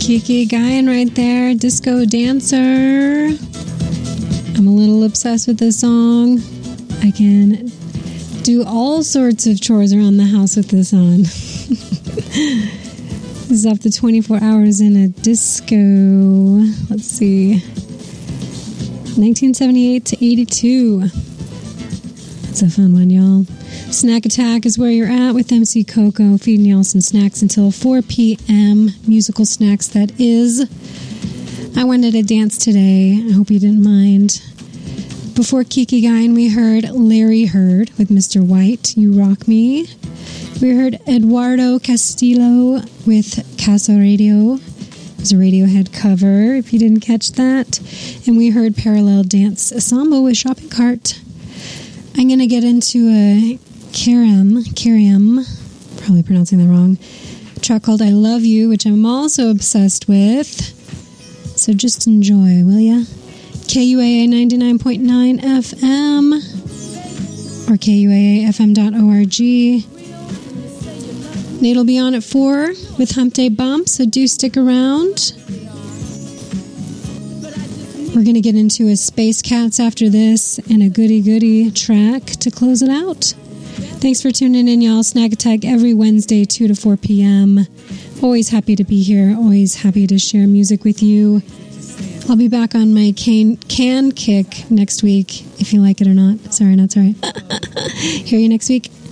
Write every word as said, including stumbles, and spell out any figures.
Kiki Guyan right there, Disco Dancer. I'm a little obsessed with this song. I can do all sorts of chores around the house with this on. This is off the twenty-four hours in a Disco. Let's see. nineteen seventy-eight to eighty-two. It's a fun one, y'all. Snack Attack is where you're at with M C Coco, feeding y'all some snacks until four p.m. Musical snacks, that is. I wanted to dance today. I hope you didn't mind. Before Kiki Guyan, we heard Larry Heard with Mister White, You Rock Me. We heard Eduardo Castillo with Casa Radio. It was a Radiohead cover, if you didn't catch that. And we heard Parallel Dance Samba with Shopping Cart. I'm going to get into a Karim, Karim, probably pronouncing that wrong, track called I Love You, which I'm also obsessed with. So just enjoy, will ya? K U A A ninety-nine point nine F M or K U A A F M dot org. Nate will be on at four with Hump Day Bump, so do stick around. We're going to get into a Space Cats after this and a goody goody track to close it out. Thanks for tuning in, y'all. Snack Attack every Wednesday, two to four p.m. Always happy to be here. Always happy to share music with you. I'll be back on my can, can kick next week, if you like it or not. Sorry, not sorry. Hear you next week.